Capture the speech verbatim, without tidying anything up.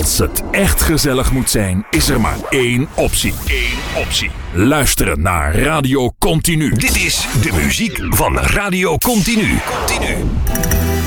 Als het echt gezellig moet zijn, is er maar één optie. Eén optie. Luisteren naar Radio Continu. Dit is de muziek van Radio Continu. Continu.